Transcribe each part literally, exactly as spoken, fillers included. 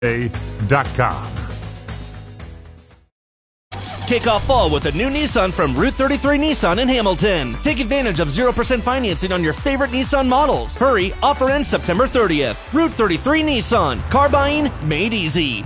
dot com. Kick off fall with a new Nissan from Route thirty-three Nissan in Hamilton. Take advantage of zero percent financing on your favorite Nissan models. Hurry, offer ends September thirtieth. Route thirty-three Nissan. Car buying made easy.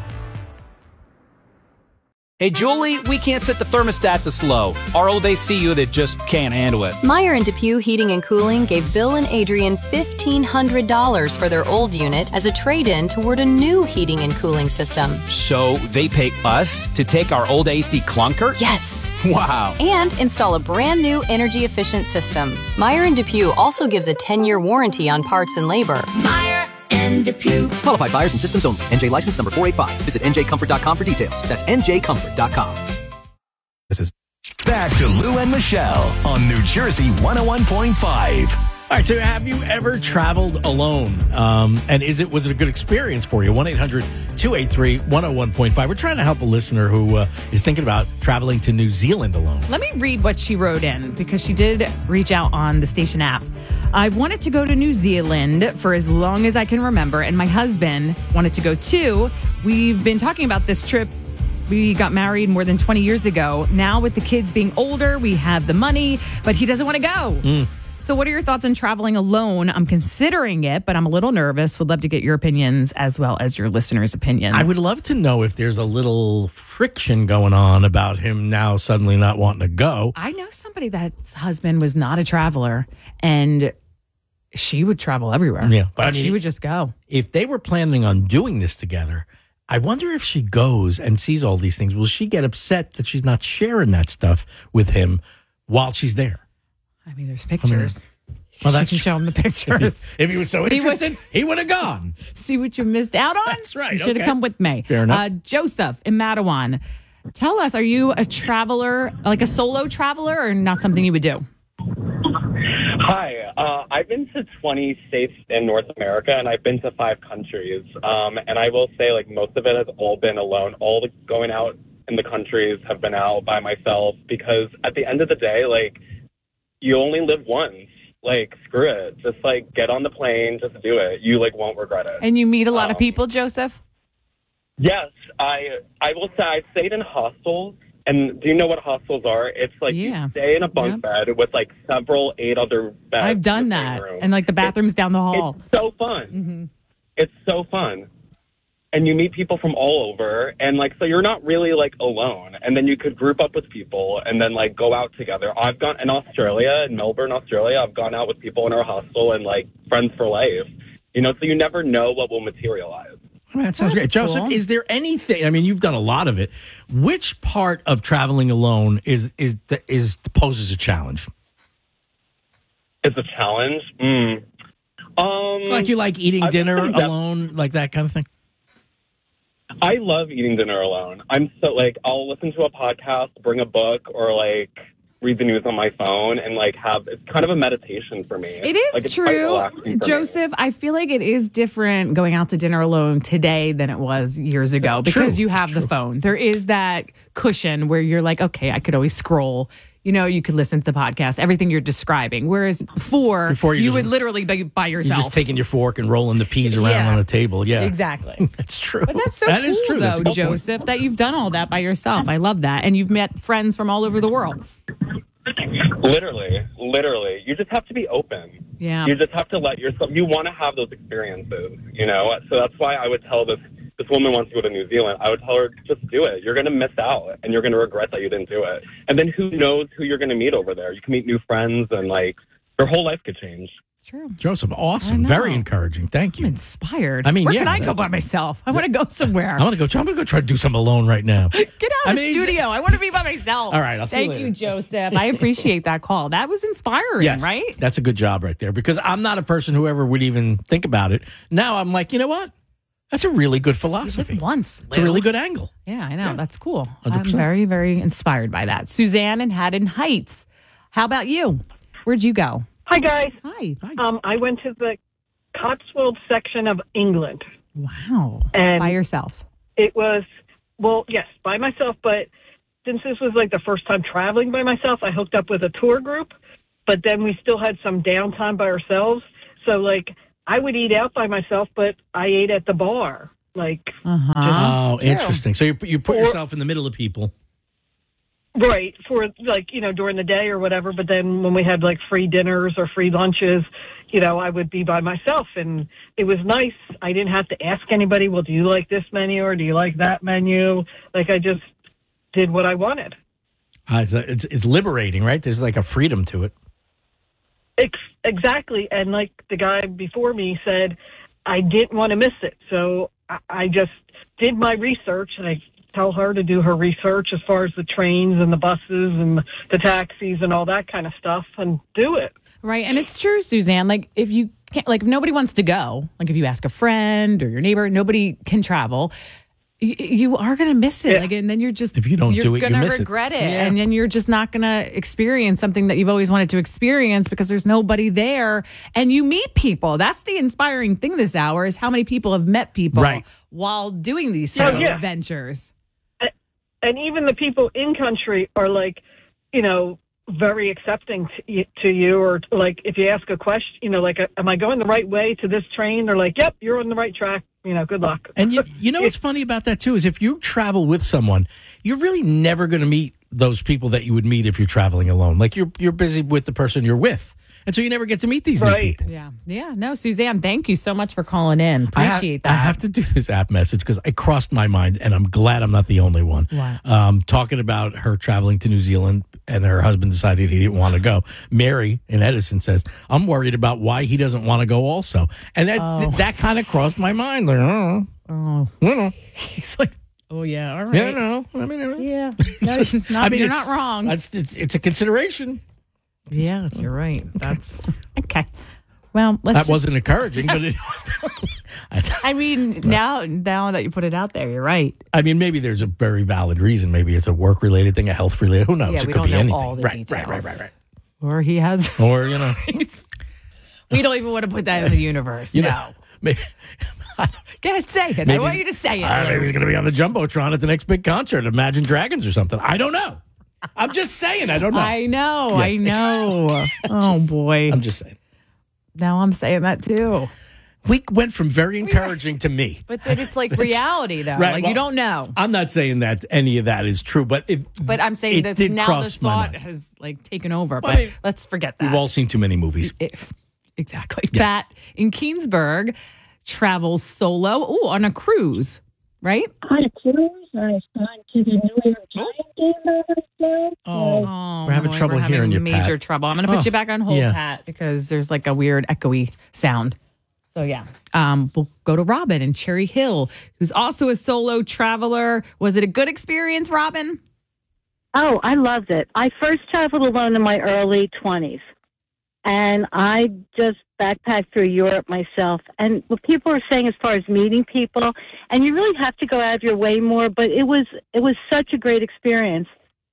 Hey, Julie, we can't set the thermostat this low. Our old A C unit just can't handle it. Meyer and DePue Heating and Cooling gave Bill and Adrian fifteen hundred dollars for their old unit as a trade-in toward a new heating and cooling system. So they pay us to take our old A C clunker? Yes. Wow. And install a brand new energy-efficient system. Meyer and DePue also gives a ten-year warranty on parts and labor. Meyer and DePue. Qualified buyers and systems only. N J license number four eight five. Visit N J comfort dot com for details. That's N J comfort dot com. This is back to Lou and Michelle on New Jersey one oh one point five. All right, so have you ever traveled alone? Um, and is it was it a good experience for you? one eight hundred two eight three one oh one point five. We're trying to help a listener who uh, is thinking about traveling to New Zealand alone. Let me read what she wrote in because she did reach out on the station app. I've wanted to go to New Zealand for as long as I can remember, and my husband wanted to go too. We've been talking about this trip. We got married more than twenty years ago. Now with the kids being older, we have the money, but he doesn't want to go. Mm. So what are your thoughts on traveling alone? I'm considering it, but I'm a little nervous. Would love to get your opinions as well as your listeners' opinions. I would love to know if there's a little friction going on about him now suddenly not wanting to go. I know somebody that's husband was not a traveler, and she would travel everywhere. Yeah, but, but I mean, she would just go. If they were planning on doing this together, I wonder if she goes and sees all these things. Will she get upset that she's not sharing that stuff with him while she's there? I mean, there's pictures. I mean, well, that's you can show him the pictures. If he was so See interested, you, he would have gone. See what you missed out on? That's right. You should have okay. come with me. Fair enough. Uh, Joseph in Matawan, tell us, are you a traveler, like a solo traveler, or not something you would do? Hi, uh, I've been to twenty states in North America, and I've been to five countries. Um, and I will say, like, most of it has all been alone. All the going out in the countries have been out by myself because at the end of the day, like, you only live once. Like, screw it. Just, like, get on the plane. Just do it. You, like, won't regret it. And you meet a lot um, of people, Joseph? Yes. I I will say I stayed in hostels. And do you know what hostels are? It's like yeah. you stay in a bunk yep. bed with, like, several, eight other beds. I've done that. Room. And, like, the bathroom's it's, down the hall. It's so fun. Mm-hmm. It's so fun. And you meet people from all over, and, like, so you're not really, like, alone. And then you could group up with people and then, like, go out together. I've gone in Australia, in Melbourne, Australia, I've gone out with people in our hostel and, like, friends for life. You know, so you never know what will materialize. I mean, that sounds That's great. Joseph, cool. Is there anything, I mean, you've done a lot of it. Which part of traveling alone is is is poses a challenge? It's a challenge? Mm. Um, like you like eating I've dinner been def- alone, like that kind of thing? I love eating dinner alone. I'm so, like, I'll listen to a podcast, bring a book, or, like, read the news on my phone and, like, have, it's kind of a meditation for me. It is like, it's true, quite Joseph. Me. I feel like it is different going out to dinner alone today than it was years ago because True, you have true. the phone. There is that cushion where you're like, okay, I could always scroll. You know, you could listen to the podcast, everything you're describing. Whereas before, Before you you, just- would literally be by You're yourself. just taking your fork and rolling the peas around Yeah. on the table. Yeah, Exactly. That's true. But that's so That cool, is true. That's though, a good point. Joseph, that you've done all that by yourself. I love that. And you've met friends from all over the world. Literally, literally. You just have to be open. Yeah. You just have to let yourself, you want to have those experiences, you know? So that's why I would tell this, this woman wants to go to New Zealand. I would tell her, just do it. You're going to miss out, and you're going to regret that you didn't do it. And then who knows who you're going to meet over there. You can meet new friends, and, like, your whole life could change. True. Joseph, awesome. Very encouraging. Thank you. I'm inspired. I mean, Where yeah, can I that- go by myself? I want to go somewhere. I want to go. I'm going to go try to do something alone right now. Get out I of mean, the he's- studio. I want to be by myself. All right, I'll see you Thank later. you, Joseph. I appreciate that call. That was inspiring, Yes, right? that's a good job right there because I'm not a person who ever would even think about it. Now I'm like, you know what? That's a really good philosophy. You lived once. It's a really good angle. Yeah, I know. Yeah. That's cool. one hundred percent. I'm very, very inspired by that. Suzanne in Haddon Heights. How about you? Where'd you go? Hi, guys. Hi. Um, I went to the Cotswold section of England. Wow. And by yourself? It was, well, yes, by myself, but since this was like the first time traveling by myself, I hooked up with a tour group, but then we still had some downtime by ourselves. So, like, I would eat out by myself, but I ate at the bar. Like, Uh-huh. Oh, interesting. So you you put Or- yourself in the middle of people. right, for like, you know, during the day or whatever. But then when we had like free dinners or free lunches, you know, I would be by myself. And it was nice. I didn't have to ask anybody, well, do you like this menu or do you like that menu? Like, I just did what I wanted. Uh, it's, it's it's liberating, right? There's like a freedom to it. Ex- exactly. And like the guy before me said, I didn't want to miss it. So I, I just did my research, and I tell her to do her research as far as the trains and the buses and the taxis and all that kind of stuff, and do it. Right. And it's true, Suzanne. Like, if you can't, like, if nobody wants to go, like, if you ask a friend or your neighbor, nobody can travel. You, you are going to miss it. Yeah. Like, and then you're just, If you don't you're do it, you gonna miss it. regret it. Yeah. And then you're just not going to experience something that you've always wanted to experience because there's nobody there. And you meet people. That's the inspiring thing this hour, is how many people have met people Right. while doing these Oh, solo yeah. adventures. And even the people in country are like, you know, very accepting to you, to you, or like if you ask a question, you know, like, am I going the right way to this train? They're like, yep, you're on the right track. You know, good luck. And you, you know what's funny about that too is if you travel with someone, you're really never going to meet those people that you would meet if you're traveling alone. Like you're you're busy with the person you're with, and so you never get to meet these new Right. people. Yeah. Yeah. No, Suzanne, thank you so much for calling in. I ha- Appreciate I that. have to do this app message because it crossed my mind, and I'm glad I'm not the only one. What? Um, talking about her traveling to New Zealand, and her husband decided he didn't want to go. Mary in Edison says, "I'm worried about why he doesn't want to go also," and that Oh. th- that kind of crossed my mind. Like, oh, Oh, you know, he's like, oh, yeah. All right. yeah, no, I mean, uh, Yeah. No, not, I mean, you're it's- not wrong. It's, it's, it's a consideration. Yeah, you're right. That's okay. Well, let's That just- wasn't encouraging, but it was. I mean, now now that you put it out there, you're right. I mean, maybe there's a very valid reason. Maybe it's a work related thing, a health related. Who knows? Yeah, it we could don't be know anything. all the right, details. right, right, right, right. Or he has. Or you know, We don't even want to put that in the universe. you no. know, maybe. Go ahead, say it. I Maybe want he's- you to say it. Uh, maybe he's going to be on the Jumbotron at the next big concert, Imagine Dragons or something. I don't know. I'm just saying. I don't know. I know. I Yes. know. Oh, boy. I'm just saying. Now I'm saying that too. We went from very encouraging to me. But then it's like reality, though. Right, like well, you don't know. I'm not saying that any of that is true, but it. But I'm saying it that did now cross this my thought mind. has like taken over. Well, But I mean, let's forget that. We've all seen too many movies. It- exactly. Pat in Keensburg travels solo ooh, on a cruise, right? On a cruise, I've gone to the New York Giant game over there. Oh, we're having boy, trouble we're having hearing you, major Pat. trouble. I'm going to put Oh, you back on hold, yeah. Pat, because there's like a weird echoey sound. So yeah, um, we'll go to Robin in Cherry Hill, who's also a solo traveler. Was it a good experience, Robin? Oh, I loved it. I first traveled alone in my early twenties, and I just backpacked through Europe myself. And what people are saying as far as meeting people, and you really have to go out of your way more, but it was it was such a great experience.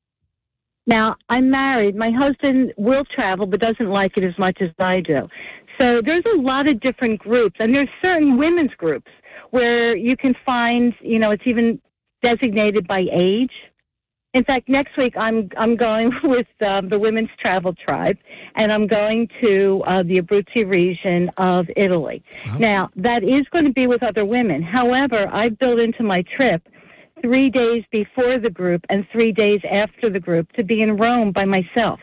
Now, I'm married. My husband will travel, but doesn't like it as much as I do. So there's a lot of different groups, and there's certain women's groups where you can find, you know, it's even designated by age. In fact, next week I'm I'm going with um, the Women's Travel Tribe, and I'm going to uh, the Abruzzi region of Italy. Wow. Now, that is going to be with other women. However, I've built into my trip three days before the group and three days after the group to be in Rome by myself.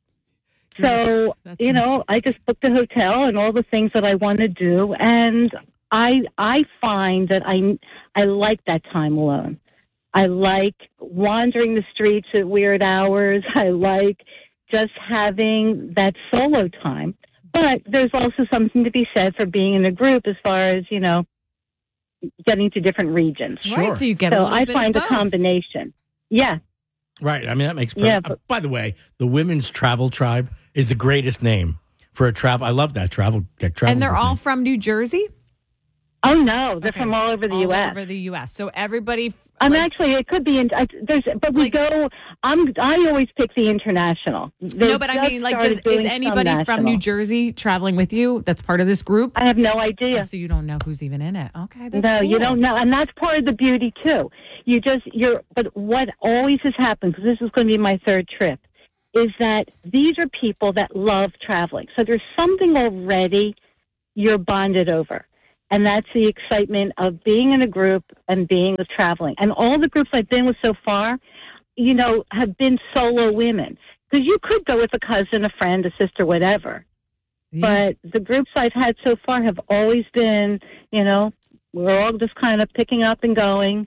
So, That's you know, I just booked a hotel and all the things that I want to do, and I I find that I I like that time alone. I like wandering the streets at weird hours. I like just having that solo time. But there's also something to be said for being in a group as far as, you know, getting to different regions. Right, so you get a So little I bit find of a both. combination. Yeah. Right. I mean, that makes Yeah, perfect. but- uh, by the way, the Women's Travel Tribe is the greatest name for a travel. I love that travel. That travel And they're group all name. from New Jersey? Oh, no. They're Okay. from all over the All U S over the U S. So everybody... I'm like- actually, it could be, in, I, there's, but we Like- go, I'm, I always pick the international. They No, but I just mean, like, started does, doing is some anybody from national. New Jersey traveling with you that's part of this group? I have no Oh, idea. so you don't know who's even in it. Okay, that's No, you cool. don't know. And that's part of the beauty, too. You just, you're, but what always has happened, because this is going to be my third trip, is that these are people that love traveling. So there's something already you're bonded over. And that's the excitement of being in a group and being with traveling. And all the groups I've been with so far, you know, have been solo women. Because you could go with a cousin, a friend, a sister, whatever. Yeah. But the groups I've had so far have always been, you know, we're all just kind of picking up and going.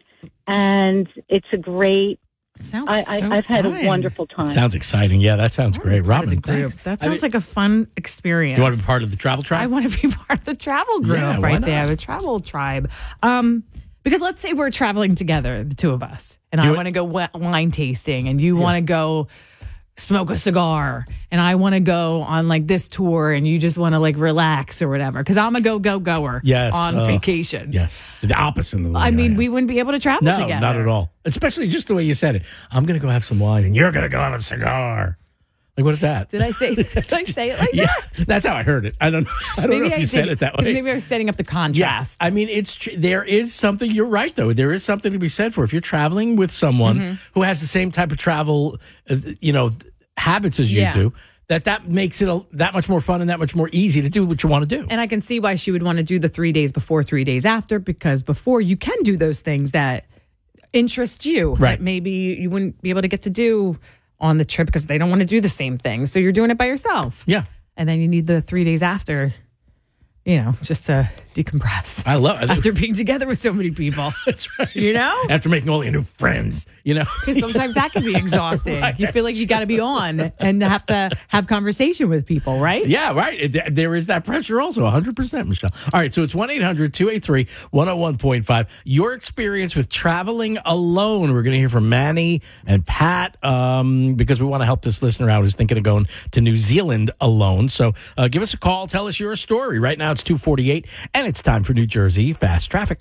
And it's a great, sounds I, so I, I've had fun. a wonderful time. Sounds exciting. Yeah, that sounds great. Robin, thanks. That sounds I mean, like a fun experience. you want to be part of the travel tribe? I want to be part of the travel group Yeah, why right not? there, the travel tribe. Um, because let's say we're traveling together, the two of us, and You- I want to go wi- wine tasting, and you want to go smoke a cigar, and I want to go on like this tour, and you just want to like relax or whatever. Because I'm a go go goer Yes, on uh, vacation. Yes, the opposite of the way I mean, am. we wouldn't be able to travel no, together. not at all. Especially just the way you said it. I'm going to go have some wine, and you're going to go have a cigar. Like, what is that? Did I say? Did I say it like yeah, that? that's how I heard it. I don't. I don't know if you I said did- it that way. Maybe I was setting up the contrast. I mean, it's tr- there is something. You're right, though. There is something to be said for if you're traveling with someone Mm-hmm. who has the same type of travel, uh, you know, habits as you Yeah. do. That that makes it a, that much more fun and that much more easy to do what you want to do. And I can see why she would want to do the three days before, three days after, because before you can do those things that interest you. Right. That maybe you wouldn't be able to get to do on the trip because they don't want to do the same thing. So you're doing it by yourself. Yeah. And then you need the three days after, you know, just to decompress. I love it. After being together with so many people. That's right. You know? After making all your new friends, you know? Because sometimes that can be exhausting. Right, you feel that's like you got to be on and have to have conversation with people, right? Yeah, right. It- There is that pressure also, one hundred percent, Michelle. All right, so it's one eight hundred two eight three one oh one point five. Your experience with traveling alone. We're going to hear from Manny and Pat um, because we want to help this listener out who's thinking of going to New Zealand alone. So uh, give us a call. Tell us your story. Right now it's two forty-eight, and it's time for New Jersey Fast Traffic.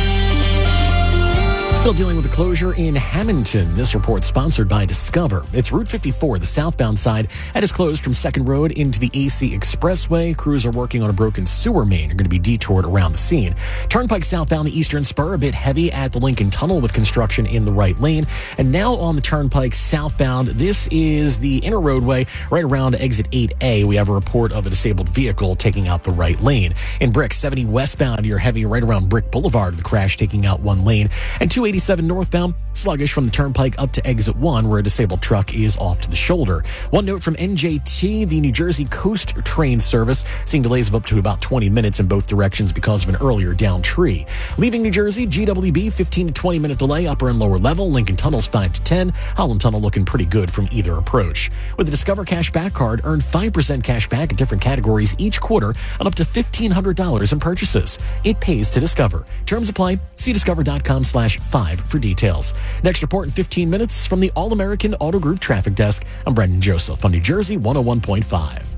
Still dealing with the closure in Hamilton. This report sponsored by Discover. It's Route fifty-four, the southbound side, and is closed from Second Road into the A C Expressway. Crews are working on a broken sewer main. You're going to be detoured around the scene. Turnpike southbound, the Eastern Spur, a bit heavy at the Lincoln Tunnel with construction in the right lane. And now on the Turnpike southbound, this is the inner roadway right around exit eight A. We have a report of a disabled vehicle taking out the right lane. In Brick, seventy westbound, you're heavy right around Brick Boulevard. The crash taking out one lane. And two eighty-seven northbound, sluggish from the Turnpike up to exit one, where a disabled truck is off to the shoulder. One note from N J T, the New Jersey Coast train service, seeing delays of up to about twenty minutes in both directions because of an earlier downed tree. Leaving New Jersey, G W B, fifteen to twenty minute delay, upper and lower level. Lincoln Tunnel's five to ten. Holland Tunnel looking pretty good from either approach. With the Discover Cash Back card, earn five percent cash back in different categories each quarter on up to fifteen hundred dollars in purchases. It pays to Discover. Terms apply. See discover.com slash five for details. Next report in fifteen minutes from the All-American Auto Group Traffic Desk. I'm Brendan Joseph on New Jersey one oh one point five.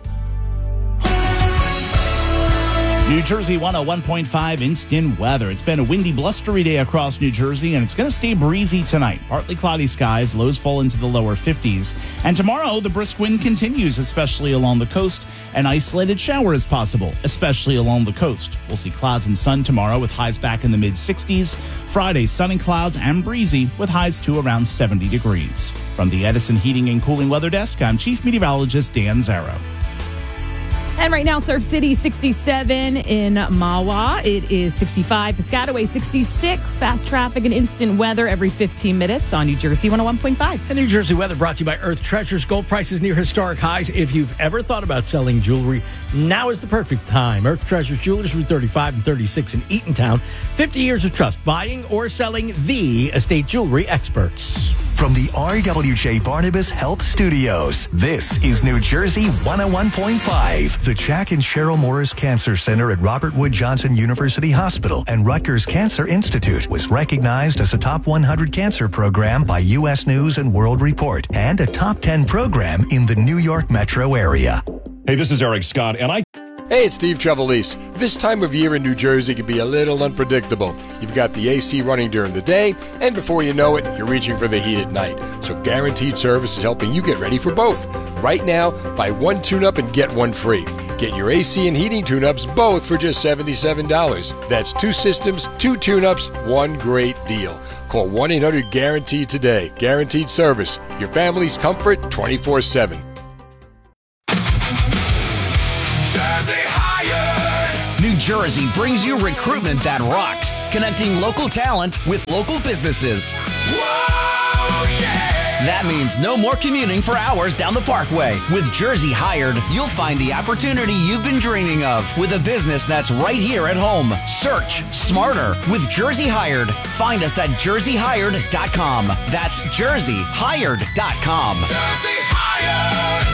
New Jersey one oh one point five instant weather. It's been a windy, blustery day across New Jersey, and it's going to stay breezy tonight. Partly cloudy skies, lows fall into the lower fifties. And tomorrow, the brisk wind continues, especially along the coast. An isolated shower is possible, especially along the coast. We'll see clouds and sun tomorrow with highs back in the mid sixties. Friday, sun and clouds and breezy with highs to around seventy degrees. From the Edison Heating and Cooling Weather Desk, I'm Chief Meteorologist Dan Zarrow. And right now, Surf City sixty-seven in Mahwah. It is sixty-five. Piscataway sixty-six. Fast traffic and instant weather every fifteen minutes on New Jersey one oh one point five. And New Jersey weather brought to you by Earth Treasures. Gold prices near historic highs. If you've ever thought about selling jewelry, now is the perfect time. Earth Treasures Jewelers, Route thirty-five and thirty-six in Eatontown. fifty years of trust, buying or selling the estate jewelry experts. From the R W J Barnabas Health Studios, this is New Jersey one oh one point five. The Jack and Cheryl Morris Cancer Center at Robert Wood Johnson University Hospital and Rutgers Cancer Institute was recognized as a top one hundred cancer program by U S News and World Report and a top ten program in the New York metro area. Hey, this is Eric Scott, and I... Hey, it's Steve Trevelise. This time of year in New Jersey can be a little unpredictable. You've got the A C running during the day, and before you know it, you're reaching for the heat at night. So Guaranteed Service is helping you get ready for both. Right now, buy one tune-up and get one free. Get your A C and heating tune-ups both for just seventy-seven dollars. That's two systems, two tune-ups, one great deal. Call one eight hundred guaranteed today. Guaranteed Service. Your family's comfort twenty-four seven. Jersey Higher. New Jersey brings you recruitment that rocks, connecting local talent with local businesses. Whoa, yeah! That means no more commuting for hours down the Parkway. With Jersey Hired, you'll find the opportunity you've been dreaming of with a business that's right here at home. Search smarter with Jersey Hired. Find us at jersey hired dot com. That's jersey hired dot com. Jersey Hired!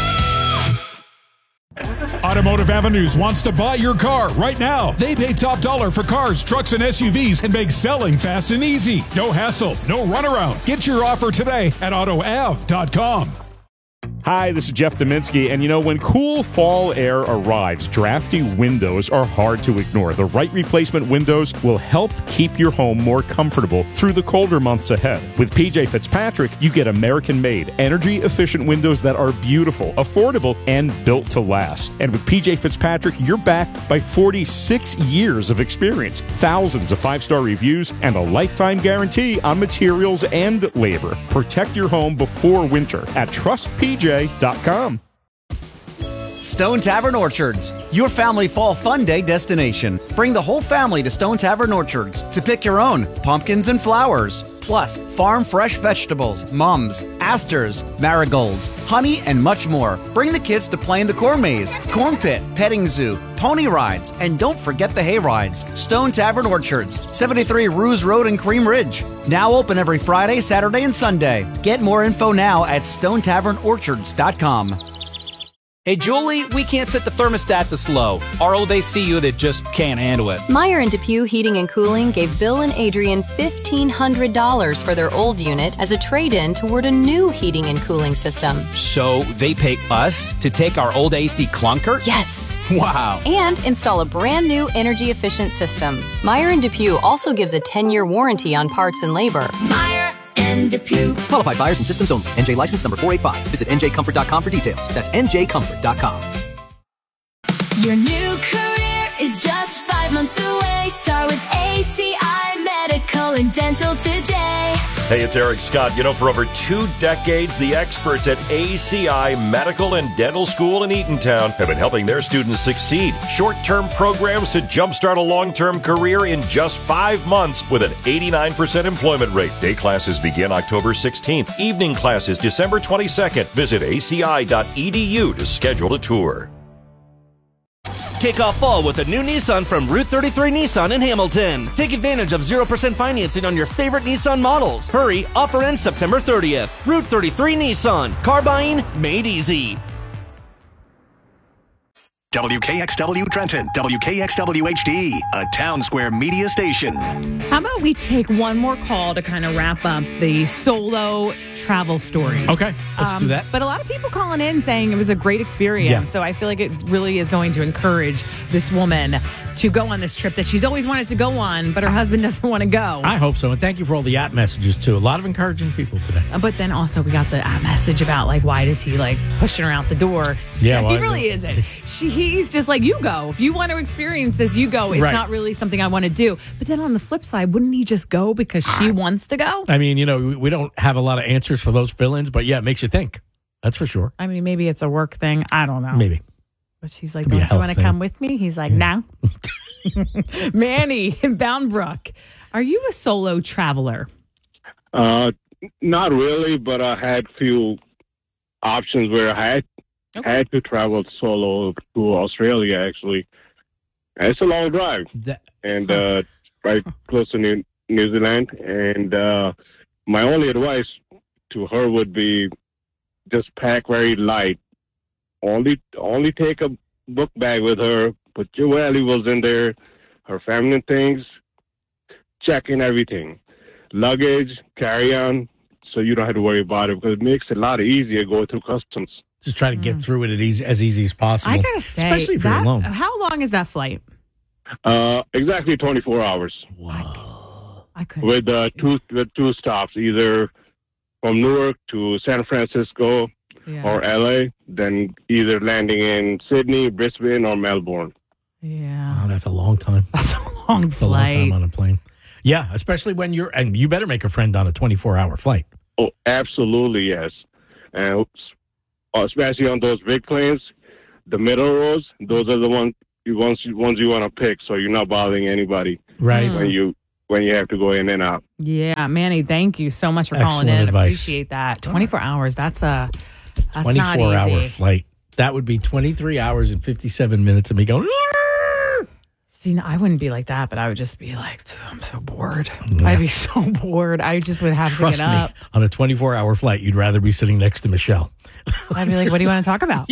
Automotive Avenues wants to buy your car right now. They pay top dollar for cars, trucks, and S U Vs and make selling fast and easy. No hassle, no runaround. Get your offer today at auto av dot com. Hi, this is Jeff Dominski, and you know, when cool fall air arrives, drafty windows are hard to ignore. The right replacement windows will help keep your home more comfortable through the colder months ahead. With P J Fitzpatrick, you get American-made, energy-efficient windows that are beautiful, affordable, and built to last. And with P J Fitzpatrick, you're backed by forty-six years of experience, thousands of five-star reviews, and a lifetime guarantee on materials and labor. Protect your home before winter at trust p j dot com. Stone Tavern Orchards, your family fall fun day destination. Bring the whole family to Stone Tavern Orchards to pick your own pumpkins and flowers, plus farm fresh vegetables, mums, asters, marigolds, honey, and much more. Bring the kids to play in the corn maze, corn pit, petting zoo, pony rides, and don't forget the hay rides. Stone Tavern Orchards, seventy-three Ruse Road in Cream Ridge. Now open every Friday, Saturday, and Sunday. Get more info now at stone tavern orchards dot com. Hey, Julie, we can't set the thermostat this low. Our old A C unit just can't handle it. Meyer and DePuy Heating and Cooling gave Bill and Adrian fifteen hundred dollars for their old unit as a trade-in toward a new heating and cooling system. So they pay us to take our old A C clunker? Yes. Wow. And install a brand new energy-efficient system. Meyer and DePuy also gives a ten-year warranty on parts and labor. Meyer and DePuy. Qualified buyers and systems only. N J license number four eight five. Visit N J comfort dot com for details. That's N J comfort dot com. Your new career is just five months away. Start with A C I Medical and Dental today. Hey, it's Eric Scott. You know, for over two decades, the experts at A C I Medical and Dental School in Eatontown have been helping their students succeed. Short-term programs to jumpstart a long-term career in just five months with an eighty-nine percent employment rate. Day classes begin October sixteenth. Evening classes December twenty-second. Visit A C I dot E D U to schedule a tour. Kick off fall with a new Nissan from Route thirty-three Nissan in Hamilton. Take advantage of zero percent financing on your favorite Nissan models. Hurry, offer ends September thirtieth. Route thirty-three Nissan. Car buying made easy. W K X W Trenton, W K X W H D, a Town Square media station. How about we take one more call to kind of wrap up the solo travel stories? Okay, let's Um, do that. But a lot of people calling in saying it was a great experience. Yeah. So I feel like it really is going to encourage this woman to go on this trip that she's always wanted to go on, but her husband doesn't want to go. I hope so. And thank you for all the app messages, too. A lot of encouraging people today. But then also we got the app message about like, why does he like pushing her out the door? Yeah, he well, really isn't. She, he's just like, you go. If you want to experience this, you go. It's Right. not really something I want to do. But then on the flip side, wouldn't he just go because she wants to go? I mean, you know, we- we don't have a lot of answers for those fill-ins, but yeah, it makes you think. That's for sure. I mean, maybe it's a work thing. I don't know. Maybe. But she's like, Could be a don't you health want to thing. come with me? He's like, no. Manny in Bound Brook, are you a solo traveler? Uh, not really, but I had few options where I had had to travel solo to Australia. Actually, and it's a long drive, and uh, right close to New, New Zealand. And uh, my only advice to her would be just pack very light. Only only take a book bag with her. Put your valuables in there, her family things. Check in everything, luggage, carry on, so you don't have to worry about it because it makes it a lot easier going through customs. Just try to get through it as easy, as easy as possible. I gotta say, especially if you're that- alone. How long is that flight? Uh, exactly twenty-four hours. Wow. I couldn't. With uh, two with two stops, either from Newark to San Francisco Yeah. or L A, then either landing in Sydney, Brisbane, or Melbourne. Yeah. Oh, that's a long time. That's a long It's a long time flight. on a plane. Yeah, especially when you're, and you better make a friend on a twenty-four hour flight. Oh, absolutely, yes. And especially on those big planes, the middle rows, those are the ones you once you once you want to pick, so you're not bothering anybody. Right. When you when you have to go in and out. Yeah, Manny, thank you so much for calling Excellent in. advice. Appreciate that. twenty-four hours. That's a that's twenty-four not hour easy. flight. That would be twenty-three hours and fifty-seven minutes of me going. See, no, I wouldn't be like that, but I would just be like, I'm so bored. I'd be so bored. I just would have Trust to me, get up. on a twenty-four hour flight, you'd rather be sitting next to Michelle. I'd be like, what do you want to talk about?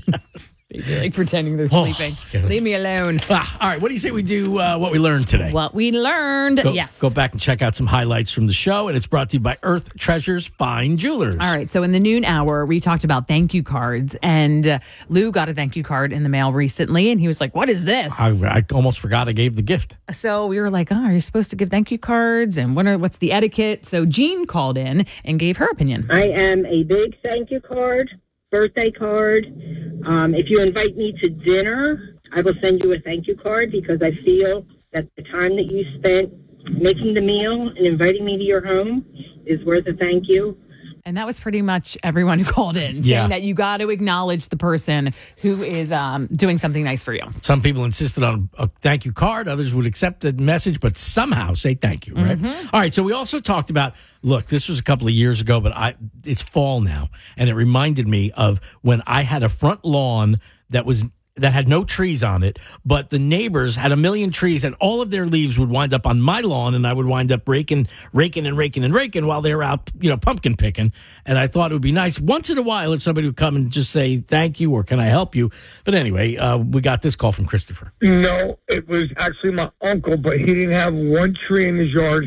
They'd be like pretending they're Oh, sleeping. God. Leave me alone. Ah, all right, what do you say we do uh, what we learned today? What we learned, Go, yes. Go back and check out some highlights from the show, and it's brought to you by Earth Treasures Fine Jewelers. All right. So in the noon hour, we talked about thank you cards, and uh, Lou got a thank you card in the mail recently, and he was like, "What is this?" I, I almost forgot I gave the gift. So we were like, "Oh, are you supposed to give thank you cards? And what are what's the etiquette?" So Jean called in and gave her opinion. I am a big thank you card, birthday card. Um, if you invite me to dinner, I will send you a thank you card because I feel that the time that you spent making the meal and inviting me to your home is worth a thank you. And that was pretty much everyone who called in, saying Yeah. that you got to acknowledge the person who is um, doing something nice for you. Some people insisted on a thank you card. Others would accept the message, but somehow say thank you, right? Mhm. All right. So we also talked about, look, this was a couple of years ago, but I it's fall now. And it reminded me of when I had a front lawn that was that had no trees on it, but the neighbors had a million trees and all of their leaves would wind up on my lawn and I would wind up raking, raking and raking and raking while they were out, you know, pumpkin picking. And I thought it would be nice once in a while if somebody would come and just say, thank you, or can I help you? But anyway, uh, we got this call from Christopher. No, it was actually my uncle, but he didn't have one tree in his yard.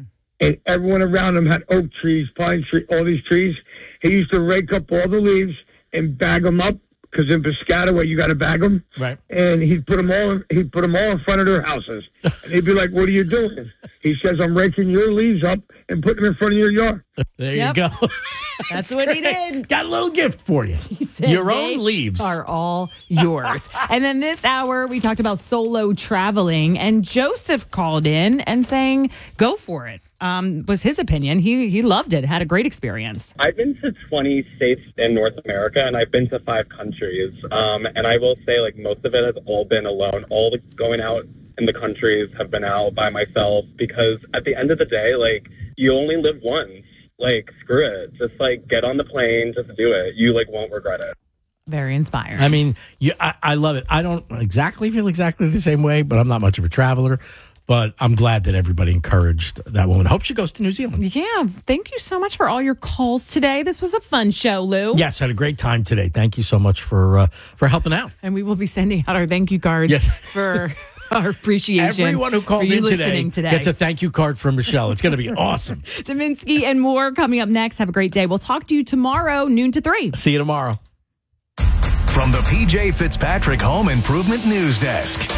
And everyone around him had oak trees, pine tree, all these trees. He used to rake up all the leaves and bag them up, because in Piscataway you got to bag them. Right. And he'd put them all. He'd put them all in front of their houses. And he'd be like, "What are you doing?" He says, "I'm raking your leaves up and putting them in front of your yard." There Yep. you go. That's what he did. Got a little gift for you. Said Your they own leaves. are all yours. And then this hour, we talked about solo traveling, and Joseph called in and saying, "Go for it." Um, was his opinion. He he loved it. Had a great experience. I've been to twenty states in North America, and I've been to five countries. Um, and I will say, like, most of it has all been alone. All the going out in the countries have been out by myself, because at the end of the day, like, you only live once. Like, screw it. Just, like, get on the plane. Just do it. You, like, won't regret it. Very inspiring. I mean, you, I, I love it. I don't exactly feel exactly the same way, but I'm not much of a traveler. But I'm glad that everybody encouraged that woman. Hope she goes to New Zealand. Yeah, thank you so much for all your calls today. This was a fun show, Lou. Yes, had a great time today. Thank you so much for uh, for helping out. And we will be sending out our thank you cards Yes. for our appreciation. Everyone who called for you in today, listening today gets a thank you card from Michelle. It's going to be awesome. Dominski and more coming up next. Have a great day. We'll talk to you tomorrow, noon to three. See you tomorrow. From the P J Fitzpatrick Home Improvement News Desk.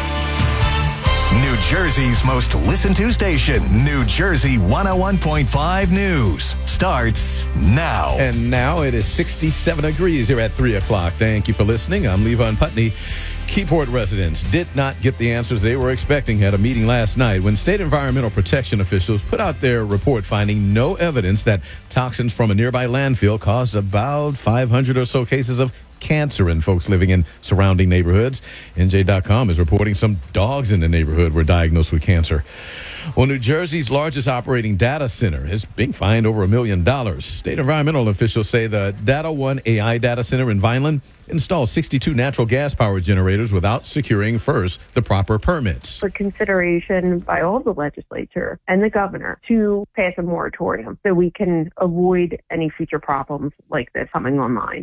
New Jersey's most listened to station, New Jersey one oh one point five News, starts now. And now it is sixty-seven degrees here at three o'clock. Thank you for listening. I'm Levon Putney. Keyport residents did not get the answers they were expecting at a meeting last night when state environmental protection officials put out their report finding no evidence that toxins from a nearby landfill caused about five hundred or so cases of cancer in folks living in surrounding neighborhoods. N J dot com is reporting some dogs in the neighborhood were diagnosed with cancer. Well, New Jersey's largest operating data center is being fined over a million dollars. State environmental officials say the Data One A I data center in Vineland installed sixty-two natural gas power generators without securing first the proper permits. For consideration by all the legislature and the governor to pass a moratorium so we can avoid any future problems like this coming online.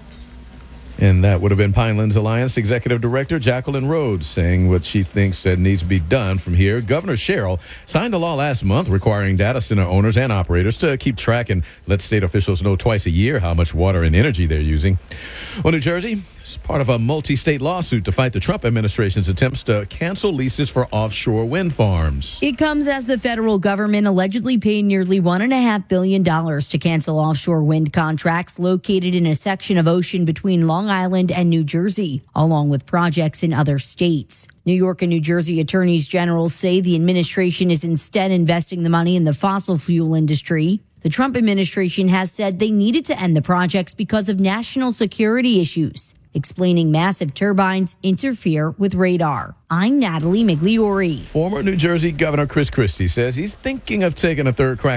And that would have been Pinelands Alliance Executive Director Jacqueline Rhodes saying what she thinks that needs to be done from here. Governor Sherrill signed a law last month requiring data center owners and operators to keep track and let state officials know twice a year how much water and energy they're using. Well, New Jersey is part of a multi-state lawsuit to fight the Trump administration's attempts to cancel leases for offshore wind farms. It comes as the federal government allegedly paid nearly one point five billion dollars to cancel offshore wind contracts located in a section of ocean between Long Island and New Jersey, along with projects in other states. New York and New Jersey attorneys general say the administration is instead investing the money in the fossil fuel industry. The Trump administration has said they needed to end the projects because of national security issues. explaining massive turbines interfere with radar. I'm Natalie Migliori. Former New Jersey Governor Chris Christie says he's thinking of taking a third crack